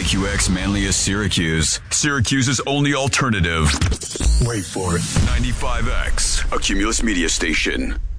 KQX Manlius Syracuse. Syracuse's only alternative. Wait for it. 95X, a Cumulus media station.